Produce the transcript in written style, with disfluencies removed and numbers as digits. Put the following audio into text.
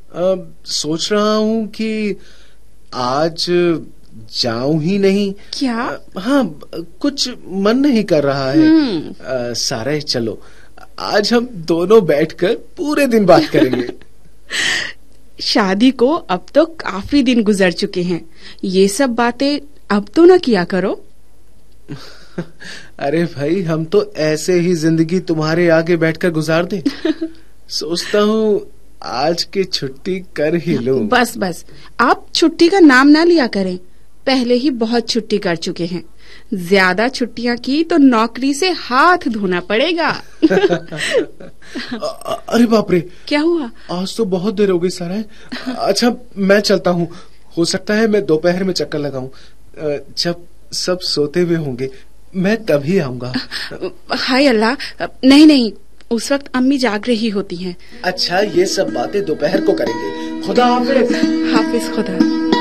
सोच रहा हूँ कि आज जाऊं ही नहीं। क्या? हाँ, कुछ मन नहीं कर रहा है। सारे चलो, आज हम दोनों बैठकर पूरे दिन बात करेंगे। शादी को अब तो काफी दिन गुजर चुके हैं, ये सब बातें अब तो ना किया करो। अरे भाई, हम तो ऐसे ही जिंदगी तुम्हारे आगे बैठकर गुजार दें। सोचता हूँ आज की छुट्टी कर ही लूं। बस बस, आप छुट्टी का नाम ना लिया करें। पहले ही बहुत छुट्टी कर चुके हैं। ज्यादा छुट्टियां की तो नौकरी से हाथ धोना पड़ेगा। अरे बाप रे, क्या हुआ? आज तो बहुत देर हो गई सारा। अच्छा, मैं चलता हूँ। हो सकता है मैं दोपहर में चक्कर लगाऊं। जब सब सोते हुए होंगे मैं तभी आऊंगा। हाय अल्लाह, नहीं नहीं, उस वक्त अम्मी जाग रही होती हैं। अच्छा, ये सब बातें दोपहर को करेंगे। खुदा हाफिज। हाफिज खुदा।